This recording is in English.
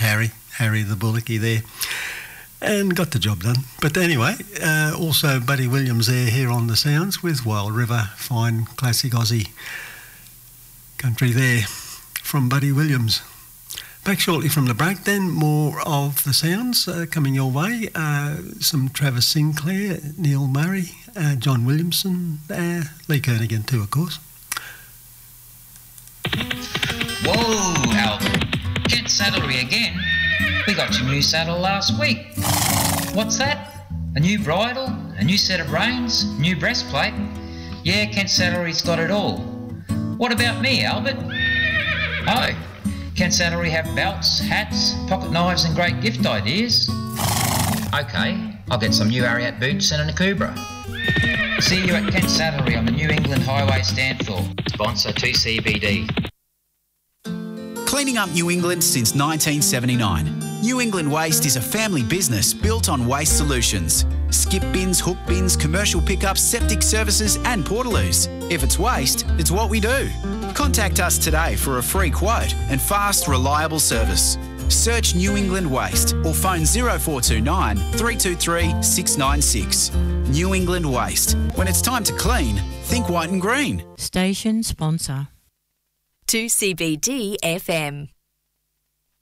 Harry the Bullocky there, and got the job done. But anyway, also Buddy Williams there here on the Sounds with Wild River, fine classic Aussie country there from Buddy Williams. Back shortly from the break then, more of the Sounds coming your way. Some Travis Sinclair, Neil Murray, John Williamson, Lee Kernaghan too, of course. Whoa, Albert. Kent Saddlery again? We got your new saddle last week. What's that? A new bridle? A new set of reins? New breastplate? Yeah, Kent Saddlery's got it all. What about me, Albert? Oh, Kent Saddlery have belts, hats, pocket knives and great gift ideas? Okay, I'll get some new Ariat boots and a Nakubra. See you at Kent Saddlery on the New England Highway Stanthorpe. Sponsor 2CBD. Cleaning up New England since 1979. New England Waste is a family business built on waste solutions. Skip bins, hook bins, commercial pickups, septic services and portaloos. If it's waste, it's what we do. Contact us today for a free quote and fast, reliable service. Search New England Waste or phone 0429 323 696. New England Waste. When it's time to clean, think white and green. Station sponsor. 2CBD FM.